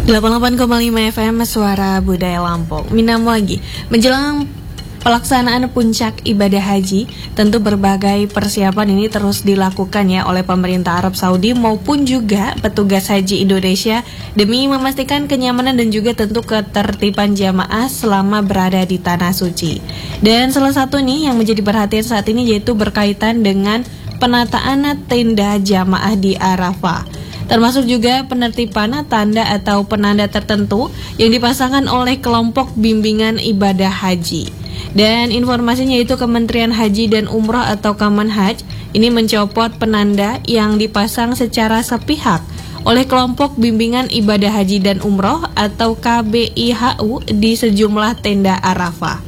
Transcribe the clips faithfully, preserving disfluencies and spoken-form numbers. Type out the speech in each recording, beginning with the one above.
delapan puluh delapan koma lima F M Suara Budaya Lampung. Minam lagi. Menjelang pelaksanaan puncak ibadah haji, tentu berbagai persiapan ini terus dilakukan ya oleh pemerintah Arab Saudi maupun juga petugas haji Indonesia demi memastikan kenyamanan dan juga tentu ketertiban jamaah selama berada di tanah suci. Dan salah satu nih yang menjadi perhatian saat ini yaitu berkaitan dengan penataan tenda jamaah di Arafah. Termasuk juga penertiban tanda atau penanda tertentu yang dipasangkan oleh kelompok bimbingan ibadah haji. Dan informasinya yaitu Kementerian Haji dan Umroh atau Kemenhaj ini mencopot penanda yang dipasang secara sepihak oleh kelompok bimbingan ibadah haji dan umroh atau K B I H U di sejumlah tenda Arafah.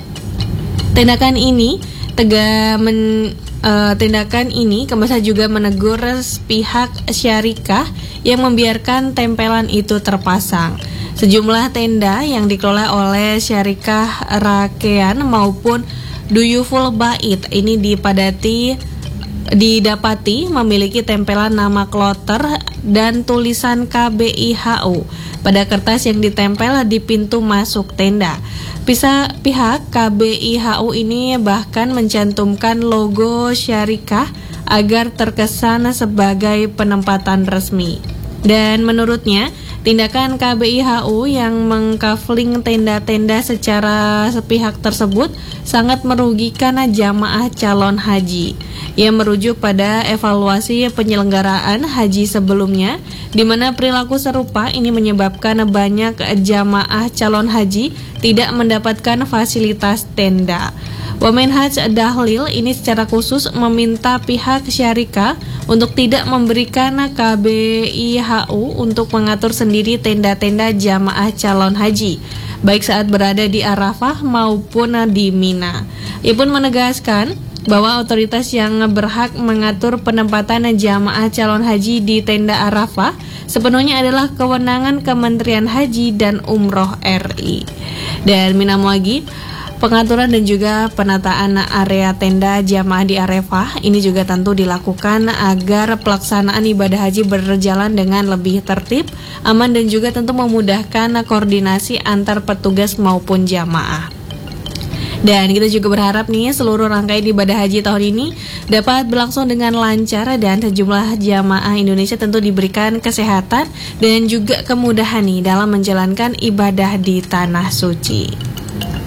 Tindakan ini tegak men Uh, tindakan ini Kemenhaj juga menegur pihak syarikah yang membiarkan tempelan itu terpasang. Sejumlah tenda yang dikelola oleh syarikah Rakean maupun Duyuful Bait ini dipadati didapati memiliki tempelan nama kloter dan tulisan K B I H U pada kertas yang ditempel di pintu masuk tenda. Bisa pihak K B I H U ini bahkan mencantumkan logo syarikah agar terkesan sebagai penempatan resmi. Dan menurutnya, tindakan K B I H U yang mengkafling tenda-tenda secara sepihak tersebut sangat merugikan jamaah calon haji. Ia merujuk pada evaluasi penyelenggaraan haji sebelumnya, di mana perilaku serupa ini menyebabkan banyak jamaah calon haji tidak mendapatkan fasilitas tenda. Wamenhaj Dahlil ini secara khusus meminta pihak syarikah untuk tidak memberikan K B I H U untuk mengatur sendiri tenda-tenda jamaah calon haji, baik saat berada di Arafah maupun di Mina. Ia pun menegaskan bahwa otoritas yang berhak mengatur penempatan jamaah calon haji di tenda Arafah sepenuhnya adalah kewenangan Kementerian Haji dan Umroh R I. Dan minam lagi, pengaturan dan juga penataan area tenda jamaah di Arafah ini juga tentu dilakukan agar pelaksanaan ibadah haji berjalan dengan lebih tertib, aman dan juga tentu memudahkan koordinasi antar petugas maupun jamaah. Dan kita juga berharap nih seluruh rangkaian ibadah haji tahun ini dapat berlangsung dengan lancar dan sejumlah jamaah Indonesia tentu diberikan kesehatan dan juga kemudahan nih dalam menjalankan ibadah di tanah suci.